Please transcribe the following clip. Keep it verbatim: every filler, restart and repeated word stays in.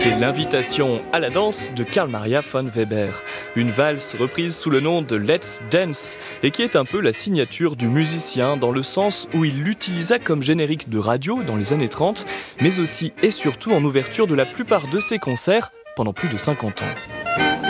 C'était l'invitation à la danse de Karl Maria von Weber, une valse reprise sous le nom de Let's Dance et qui est un peu la signature du musicien dans le sens où il l'utilisa comme générique de radio dans les années trente, mais aussi et surtout en ouverture de la plupart de ses concerts pendant plus de cinquante ans.